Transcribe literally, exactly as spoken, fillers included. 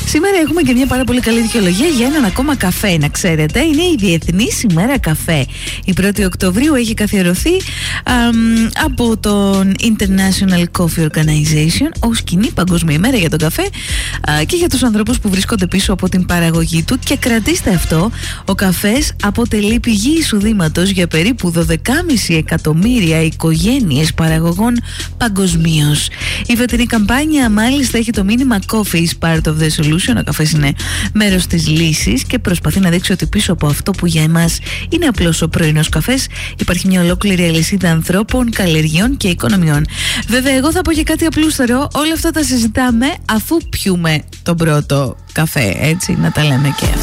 Σήμερα έχουμε και μια πάρα πολύ καλή δικαιολογία για έναν ακόμα καφέ, να ξέρετε. Είναι η Διεθνής ημέρα καφέ. Η πρώτη Οκτωβρίου έχει καθιερωθεί αμ, από τον International Coffee Organization ως κοινή παγκόσμια ημέρα για τον καφέ α, και για τους ανθρώπους που βρίσκονται πίσω από την παραγωγή του. Και κρατήστε αυτό, ο καφές αποτελεί πηγή εισοδήματος για περίπου δώδεκα κόμμα πέντε εκατομμύρια οικογένειες παραγωγών παγκοσμίως. Η φετινή καμπάνια μάλιστα έχει το μήνυμα Coffee is part of the solution. Ο καφές είναι μέρος της λύσης και προσπαθεί να δείξει ότι πίσω από αυτό που για εμάς είναι απλώς ο πρωινός καφές υπάρχει μια ολόκληρη αλυσίδα ανθρώπων, καλλιεργειών και οικονομιών. Βέβαια, εγώ θα πω και κάτι απλούστερο. Όλα αυτά τα συζητάμε αφού πιούμε τον πρώτο καφέ, έτσι, να τα λέμε και αυτά.